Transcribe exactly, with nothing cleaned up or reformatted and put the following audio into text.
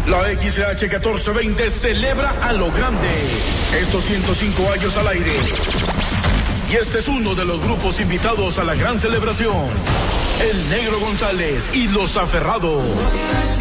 La X H catorce veinte celebra a lo grande estos ciento cinco años al aire. Y este es uno de los grupos invitados a la gran celebración. El Negro González y Los Aferrados.